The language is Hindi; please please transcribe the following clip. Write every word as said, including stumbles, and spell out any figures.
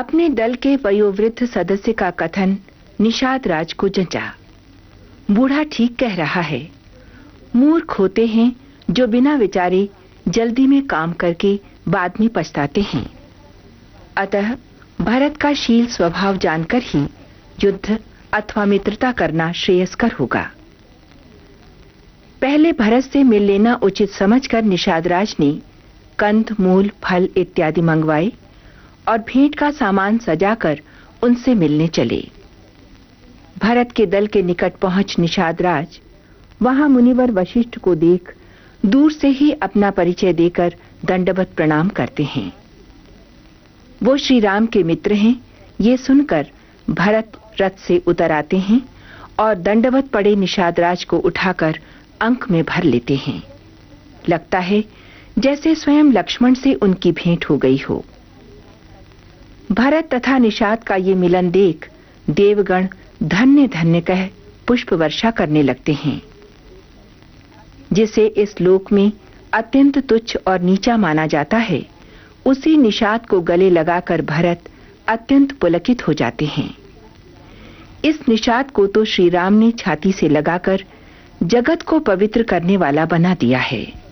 अपने दल के वयोवृद्ध सदस्य का कथन निषाद राज को जंचा। बूढ़ा ठीक कह रहा है। मूर्ख होते हैं जो बिना विचारे जल्दी में काम करके बाद में पछताते हैं। अतः भरत का शील स्वभाव जानकर ही युद्ध अथवा मित्रता करना श्रेयस्कर होगा। पहले भरत से मिल लेना उचित समझकर निषाद राज ने कंद, मूल, फल इत्यादि मंगवाए और भेंट का सामान सजाकर उनसे मिलने चले। भरत के दल के निकट पहुंच निषाद राज वहां मुनिवर वशिष्ठ को देख दूर से ही अपना परिचय देकर दंडवत प्रणाम करते हैं। वो श्री राम के मित्र हैं। ये सुनकर भरत रथ से उतर आते हैं और दंडवत पड़े निषाद राज को उठाकर अंक में भर लेते हैं। लगता है जैसे स्वयं लक्ष्मण से उनकी भेंट हो गई हो। भरत तथा निषाद का ये मिलन देख देवगण धन्य धन्य कह पुष्प वर्षा करने लगते हैं। जिसे इस लोक में अत्यंत तुच्छ और नीचा माना जाता है, उसी निषाद को गले लगाकर भरत अत्यंत पुलकित हो जाते हैं। इस निषाद को तो श्री राम ने छाती से लगाकर जगत को पवित्र करने वाला बना दिया है।